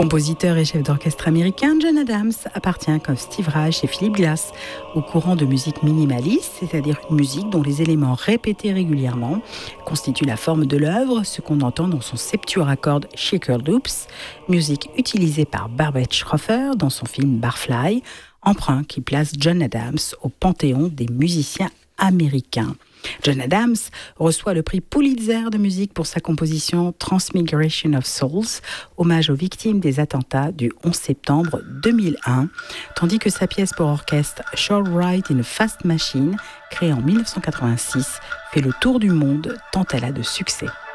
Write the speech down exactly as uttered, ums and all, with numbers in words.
Compositeur et chef d'orchestre américain, John Adams appartient comme Steve Reich et Philip Glass au courant de musique minimaliste, c'est-à-dire une musique dont les éléments répétés régulièrement constituent la forme de l'œuvre, ce qu'on entend dans son septuor à cordes Shaker Loops, musique utilisée par Barbet Schroeffer dans son film Barfly, emprunt qui place John Adams au panthéon des musiciens américains. John Adams reçoit le prix Pulitzer de musique pour sa composition Transmigration of Souls, hommage aux victimes des attentats du onze septembre deux mille un, tandis que sa pièce pour orchestre Short Ride in a Fast Machine, créée en mille neuf cent quatre-vingt-six, fait le tour du monde tant elle a de succès.